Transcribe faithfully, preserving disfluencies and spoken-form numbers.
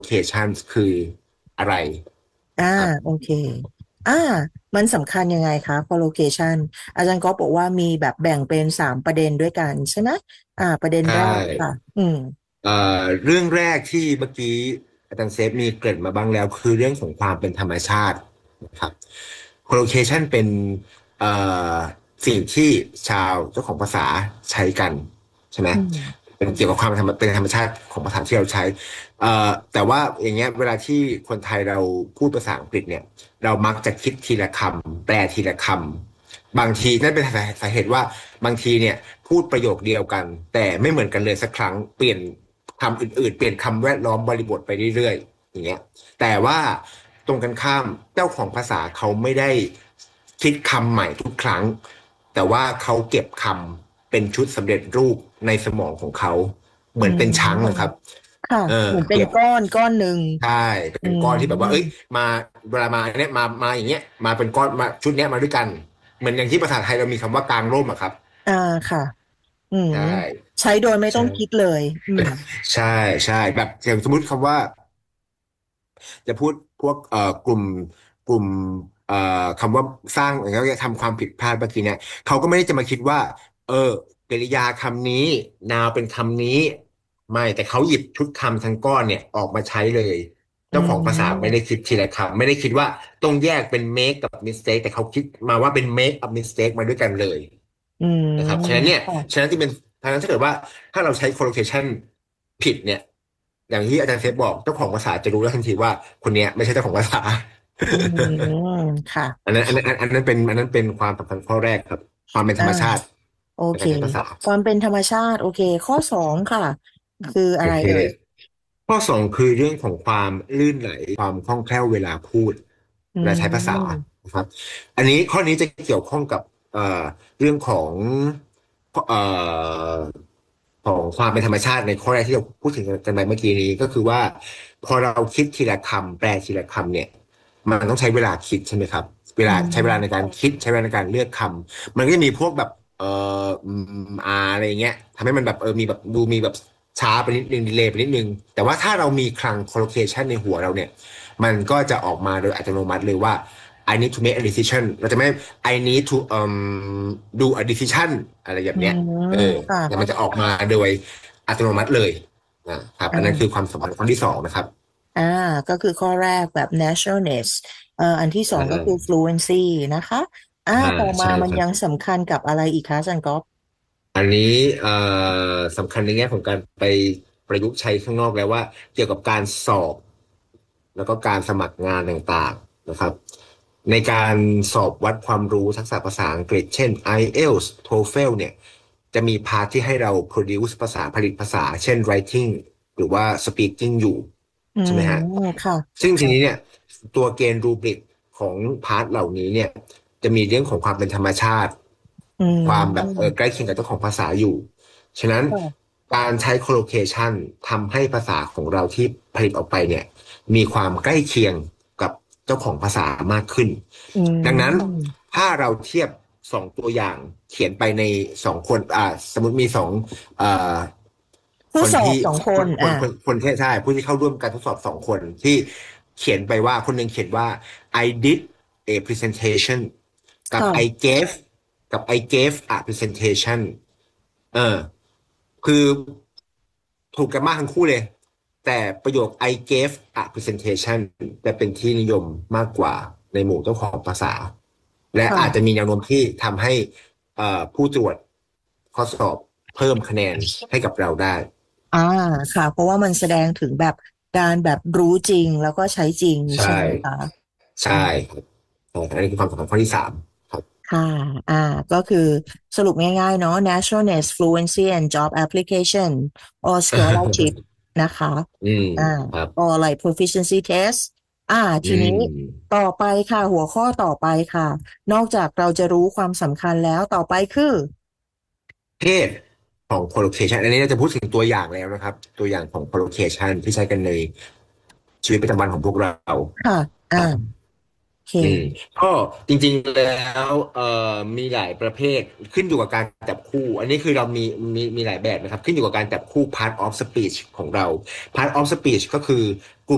collocation คืออะไรอ่าครับโอเคอ่ามันสำคัญยังไงคะ collocation อาจารย์ก็บอกว่ามีแบบแบ่งเป็นสามประเด็นด้วยกันใช่ไหมอ่าประเด็นใช่แรกค่ะอืมเอ่อเรื่องแรกที่เมื่อกี้อาจารย์เซฟมีเกริ่นมาบ้างแล้วคือเรื่องของความเป็นธรรมชาตินะครับ collocation เป็นเอ่อสิ่งที่ชาวเจ้าของภาษาใช้กันใช่ไหมอืมเป็นเกี่ยวกับความธรรมเป็นธรรมชาติของภาษาที่เราใช้เอ่อแต่ว่าอย่างเงี้ยเวลาที่คนไทยเราพูดภาษาอังกฤษเนี่ยเรามักจะคิดทีละคำแปลทีละคำบางทีนั่นเป็นสาเหตุว่าบางทีเนี่ยพูดประโยคเดียวกันแต่ไม่เหมือนกันเลยสักครั้งเปลี่ยนคำอื่นๆเปลี่ยนคำแวดล้อมบริบทไปเรื่อยๆอย่างเงี้ยแต่ว่าตรงกันข้ามเจ้าของภาษาเขาไม่ได้คิดคำใหม่ทุกครั้งแต่ว่าเขาเก็บคำเป็นชุดสำเร็จรูปในสมองของเขาเหอืมือนเป็นช้างนะคมรับค่ะเออเหมือนเป็นเก็บก้อนก้อนหนึ่งใช่อืเป็นก้อนที่แบบว่าเอ้ยมมาเวลามาเนี้ยมามาอย่างเงี้ยมาเป็นก้อนมาชุดเนี้ยมาด้วยกันเหมือนอย่างที่ภาษาไทยเรามีคำว่ากางร่มอะครับอ่าค่ะอืมใช่ใช้โดยไม่ต้อใช่งคิดเลยอืมใช่ใช่แบบอย่างสมมติคำว่า จะพูดพวกเอ่อกลุ่มกลุ่มเอ่อคำว่าสร้างอย่างเงี้ยทำความผิดพลาดเมื่อกี้เนี่ยเขาก็ไม่ได้จะมาคิดว่าเออกริยาคำนี้นาวเป็นคำนี้ไม่แต่เขาหยิบชุดคำทั้งก้อนเนี่ยออกมาใช้เลยอืเจ้าของภาษาไม่ได้มคิดทีละคำไม่ได้คิดว่าต้องแยกเป็น make กับ mistake แต่เขาคิดมาว่าเป็น make กับ mistake มาด้วยกันเลยอืมนะครับฉะนั้นเนี่ยฉะค่ะนั้นที่เป็นฉะนั้นถ้าเกิดว่าถ้าเราใช้ collocation ผิดเนี่ย อย่างที่อาจารย์เซฟบอกเจ้าของภาษาจะรู้แล้วทันทีว่าคนเนี้ยไม่ใช่เจ้าของภาษาอืมค่ะอันนั้นอันนั้นอันนั้นเป็นอันนั้นเป็นความสำคัญข้อแรกครับความเป็นธอ่ารรมชาติในโอเคการใช้ภาษาความเป็นธรรมชาติโอเคข้อสองค่ะคืออะโอเคไรเอ่ยข้อสองคือเรื่องของความลื่นไหลความคล่องแคล่วเวลาพูดอืเวลาใช้ภาษามนะครับอันนี้ข้อนี้จะเกี่ยวข้องกับเอ่อเรื่องของเอ่อของความเป็นธรรมชาติในข้อแรกที่เราพูดถึงกันไปเมื่อกี้นี้ก็คือว่าพอเราคิดทีละคำแปลทีละคำเนี่ย มันต้องใช้เวลาคิดใช่ไหมครับเวอืลาใช้เวลาในการมคิดใช้เวลาในการเลือกคำมันก็จะมีพวกแบบเอ่ออืมอาอะไรอย่างเงี้ยทำให้มันแบบเออมีแบบดูมีแบบช้าไปนิดนึงดีเลย์ไปนิดนึงแต่ว่าถ้าเรามีคลัง collocation ในหัวเราเนี่ยมันก็จะออกมาโดยอัตโนมัติเลยว่า I need to make a decision เราจะไม่ I need to um do a decision อะไรแบอืบเนี้ยเอมอแต่มันค่ะจะออกมาโดยอัตโนมัติเลยนะครับอันนั้นคืออ่าความสัมพันธ์ข้อที่สองนะครับอ่าก็คือข้อแรกแบบ naturalness เอ่ออันที่สองก็คืออ่า fluency นะคะอ่าอ่าต่อมาใช่ครับมันยังสำคัญกับอะไรอีกคะอาจารย์ก๊อฟอันนี้เอ่อสำคัญในแง่ของการไปประยุกต์ใช้ข้างนอกแล้วว่าเกี่ยวกับการสอบแล้วก็การสมัครงานต่างๆนะครับในการสอบวัดความรู้ทักษะภาษาอังกฤษเช่น ไอ เอล ที เอส TOEFL เนี่ยจะมีพาร์ทที่ให้เรา produce ภาษาผลิตภาษาเช่น writing หรือว่า speaking อยู่อืมใช่ไหมฮะค่ะซึ่งทีนี้เนี่ยตัวเกณฑ์รูบริกของพาร์ทเหล่านี้เนี่ยจะมีเรื่องของความเป็นธรรมชาติอืความแบบเออมใกล้เคียงกับเจ้าของภาษาอยู่ ฉะนั้นค่ะการใช้ collocation ทำให้ภาษาของเราที่ผลิตออกไปเนี่ยมีความใกล้เคียงกับเจ้าของภาษามากขึ้นอืดังนั้นมถ้าเราเทียบสองตัวอย่างเขียนไปในสองคนอ่าสมมติมีสองอ่าผู้คนที่สอบสองคนอ่าคนคนคนคนที่ใช่ผู้ที่เข้าร่วมการทดสอบสองคนที่เขียนไปว่าคนหนึ่งเขียนว่า I did a presentation กับ I ค่ะ gave กับ I gave a presentation เออคือถูกกันมากทั้งคู่เลยแต่ประโยค I gave a presentation จะเป็นที่นิยมมากกว่าในหมู่เจ้าของภาษาและอาจจะค่ะมีแนวโน้มที่ทำให้เอ่อผู้ตรวจข้อสอบเพิ่มคะแนนให้กับเราได้อ่าค่ะเพราะว่ามันแสดงถึงแบบการแบบรู้จริงแล้วก็ใช้จริงใช่ใช่ไหมคะใช่อ่าครับใช่อันนี้คือความสำคัญข้อที่สามครับค่ะอ่าก็คือสรุปง่ายๆเนาะ naturalness fluency and job application or scholarship นะคะอืมอ่าครับ or like proficiency test อ่าอืทีนี้มต่อไปค่ะหัวข้อต่อไปค่ะนอกจากเราจะรู้ความสำคัญแล้วต่อไปคือเพศของ collocation อันนี้เราจะพูดถึงตัวอย่างแล้วนะครับตัวอย่างของ collocation ที่ใช้กันในชีวิตประจำวันของพวกเราค่ะอ่าครับโอเคอืมก็จริงๆแล้วเอ่อมีหลายประเภทขึ้นอยู่กับการจับคู่อันนี้คือเรามีมีมีหลายแบบนะครับขึ้นอยู่กับการจับคู่ part of speech ของเรา part of speech ก็คือกลุ่ม